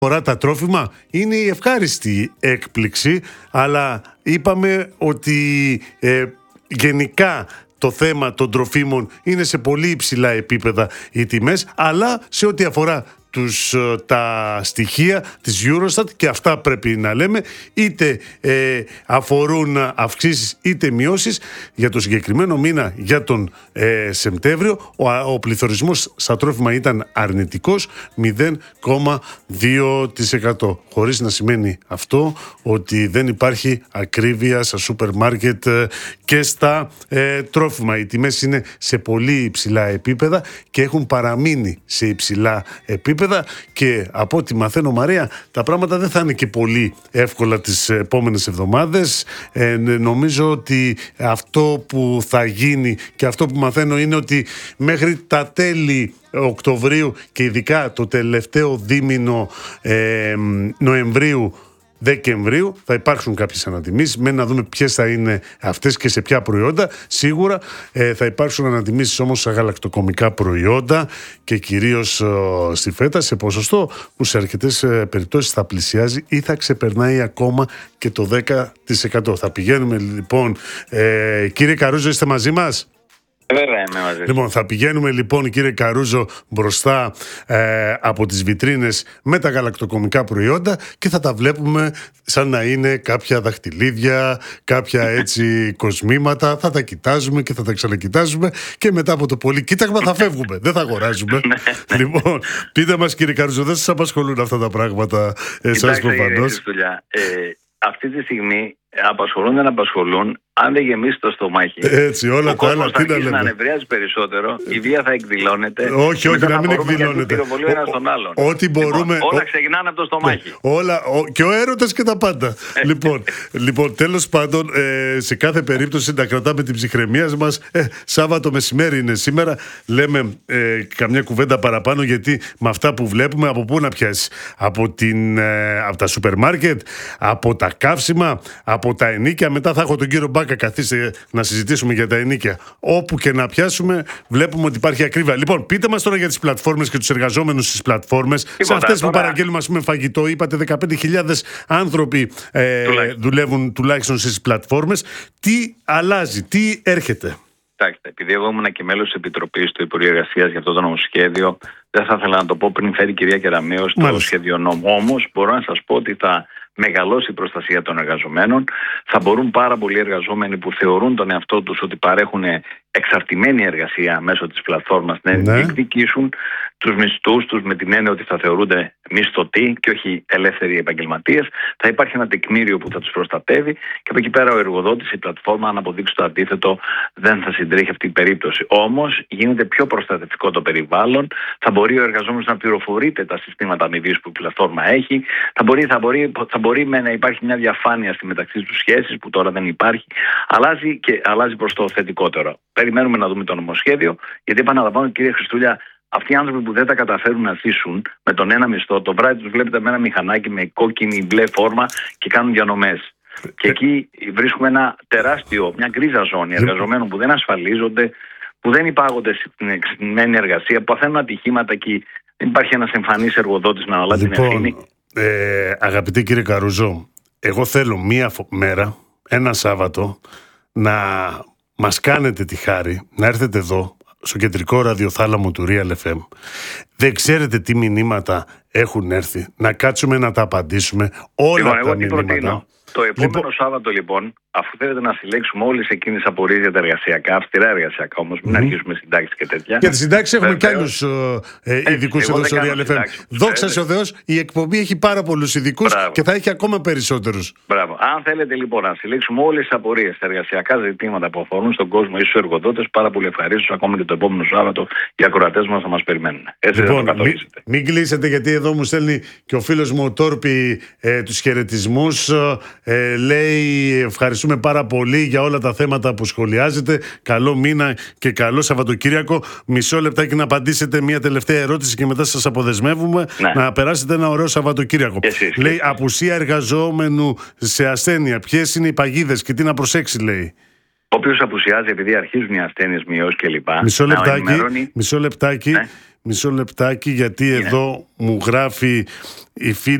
αφορά τα τρόφιμα είναι η ευχάριστη έκπληξη, αλλά είπαμε ότι γενικά το θέμα των τροφίμων είναι σε πολύ υψηλά επίπεδα οι τιμές, αλλά σε ό,τι αφορά τα στοιχεία της Eurostat, και αυτά πρέπει να λέμε, είτε αφορούν αυξήσεις είτε μειώσεις. Για το συγκεκριμένο μήνα, για τον Σεπτέμβριο, ο πληθωρισμός στα τρόφιμα ήταν αρνητικός 0,2%, χωρίς να σημαίνει αυτό ότι δεν υπάρχει ακρίβεια στα σούπερ μάρκετ και στα τρόφιμα. Οι τιμές είναι σε πολύ υψηλά επίπεδα και έχουν παραμείνει σε υψηλά επίπεδα, και από ό,τι μαθαίνω, Μαρία, τα πράγματα δεν θα είναι και πολύ εύκολα τις επόμενες εβδομάδες. Νομίζω ότι αυτό που θα γίνει και αυτό που μαθαίνω είναι ότι μέχρι τα τέλη Οκτωβρίου και ειδικά το τελευταίο δίμηνο Νοεμβρίου, Δεκεμβρίου, θα υπάρξουν κάποιες ανατιμήσεις. Μένει να δούμε ποιες θα είναι αυτές και σε ποια προϊόντα. Σίγουρα θα υπάρξουν ανατιμήσεις όμως σε γαλακτοκομικά προϊόντα και κυρίως στη φέτα, σε ποσοστό που σε αρκετές περιπτώσεις θα πλησιάζει ή θα ξεπερνάει ακόμα και το 10%. Θα πηγαίνουμε λοιπόν, κύριε Καρούζο, είστε μαζί μας? Βέβαια είμαι μαζί. Λοιπόν, θα πηγαίνουμε λοιπόν, κύριε Καρούζο, μπροστά από τις βιτρίνες με τα γαλακτοκομικά προϊόντα και θα τα βλέπουμε σαν να είναι κάποια δαχτυλίδια, κάποια έτσι κοσμήματα. Θα τα κοιτάζουμε και θα τα ξανακοιτάζουμε και μετά από το πολύ κοίταγμα θα φεύγουμε. Δεν θα αγοράζουμε. Λοιπόν, πείτε μας, κύριε Καρούζο, δεν σας απασχολούν αυτά τα πράγματα εσάς προφανώς? Αυτή τη στιγμή απασχολούν, δεν απασχολούν, αν δεν γεμίσει το στομάχι. Έτσι, όλα τα άλλα τι να λέμε. Να ανεβριάζει περισσότερο, η βία θα εκδηλώνεται. Όχι, να μην εκδηλώνεται. Ό,τι μπορούμε. Όλα ξεκινάνε από το στομάχι. Και ο έρωτας και τα πάντα. Λοιπόν, τέλος πάντων, σε κάθε περίπτωση να κρατάμε την ψυχραιμία μας. Σάββατο μεσημέρι είναι σήμερα. Λέμε καμιά κουβέντα παραπάνω, γιατί με αυτά που βλέπουμε, από πού να πιάσει? Από τα σούπερ μάρκετ, από τα καύσιμα, από τα ενοίκια. Μετά θα έχω τον κύριο Μπάκα, καθίστε να συζητήσουμε για τα ενοίκια. Όπου και να πιάσουμε, βλέπουμε ότι υπάρχει ακρίβεια. Λοιπόν, πείτε μας τώρα για τις πλατφόρμες και τους εργαζόμενους στις πλατφόρμες. Σε αυτές που παραγγέλνουμε, ας πούμε, φαγητό, είπατε 15.000 άνθρωποι δουλεύουν τουλάχιστον στις πλατφόρμες. Τι αλλάζει, τι έρχεται? Κοιτάξτε, επειδή εγώ ήμουν και μέλος της Επιτροπής του Υπουργείου Εργασίας για αυτό το νομοσχέδιο, δεν θα ήθελα να το πω πριν φέρει η κυρία Κεραμέως το σχέδιο νόμου. Όμως, μπορώ να σας πω ότι θα μεγαλώσει η προστασία των εργαζομένων. Θα μπορούν πάρα πολλοί εργαζόμενοι που θεωρούν τον εαυτό τους ότι παρέχουν εξαρτημένη εργασία μέσω της πλατφόρμας να διεκδικήσουν τους μισθούς τους, με την έννοια ότι θα θεωρούνται μισθωτοί και όχι ελεύθεροι επαγγελματίες. Θα υπάρχει ένα τεκμήριο που θα τους προστατεύει και από εκεί πέρα ο εργοδότης, η πλατφόρμα, αν αποδείξει το αντίθετο, δεν θα συντρέχει αυτή η περίπτωση. Όμως γίνεται πιο προστατευτικό το περιβάλλον. Θα μπορεί ο εργαζόμενος να πληροφορείται τα συστήματα αμοιβής που η πλατφόρμα έχει. Θα μπορεί να υπάρχει μια διαφάνεια στη μεταξύ τους σχέσεις που τώρα δεν υπάρχει. Αλλάζει προς το θετικότερο. Περιμένουμε να δούμε το νομοσχέδιο, γιατί επαναλαμβάνω, κύριε Χριστούλια, αυτοί οι άνθρωποι που δεν τα καταφέρουν να ζήσουν με τον ένα μισθό, το βράδυ τους βλέπετε με ένα μηχανάκι με κόκκινη μπλε φόρμα και κάνουν διανομές. Και εκεί βρίσκουμε μια γκρίζα ζώνη εργαζομένων που δεν ασφαλίζονται, που δεν υπάγονται στην εξυπηρετημένη εργασία, που παθαίνουν ατυχήματα και δεν υπάρχει ένας εμφανής εργοδότης να αναλάβει την ευθύνη. Αγαπητέ κύριε Καρούζο, εγώ θέλω μία μέρα, ένα Σάββατο, να μας κάνετε τη χάρη να έρθετε εδώ στο κεντρικό ραδιοθάλαμο του Real FM. Δεν ξέρετε τι μηνύματα έχουν έρθει. Να κάτσουμε να τα απαντήσουμε όλα τα μηνύματα. Το επόμενο Σάββατο, λοιπόν, αφού θέλετε να συλλέξουμε όλες εκείνες τις απορίες για τα εργασιακά, αυστηρά εργασιακά όμως, μην αρχίσουμε συντάξεις και τέτοια. Για τις συντάξεις έχουμε κι άλλους ειδικούς εδώ στο Real FM. Δόξα ο Θεός, η εκπομπή έχει πάρα πολλούς ειδικούς και θα έχει ακόμα περισσότερους. Μπράβο. Αν θέλετε λοιπόν να συλλέξουμε όλες τις απορίες, τα εργασιακά ζητήματα που αφορούν στον κόσμο ή στους εργοδότες, πάρα πολύ ευχαρίστως, ακόμα και το επόμενο Σάββατο οι ακροατές μας θα μας περιμένουν. Έτσι λοιπόν, μην κλείσετε, γιατί εδώ μου στέλνει και ο φίλος μου ο Τόρπι τους χαιρετισμούς. Λέει ευχαριστούμε πάρα πολύ για όλα τα θέματα που σχολιάζετε. Καλό μήνα και καλό Σαββατοκύριακο. Μισό λεπτάκι να απαντήσετε μια τελευταία ερώτηση και μετά σας αποδεσμεύουμε. Να περάσετε ένα ωραίο Σαββατοκύριακο. Λέει απουσία εργαζόμενου σε ασθένεια. Ποιες είναι οι παγίδες και τι να προσέξει, λέει? Όποιος απουσιάζει επειδή αρχίζουν οι ασθένειες, μειώσεις κλπ. Μισό λεπτάκι. μισό λεπτάκι, γιατί εδώ μου γράφει η φίλη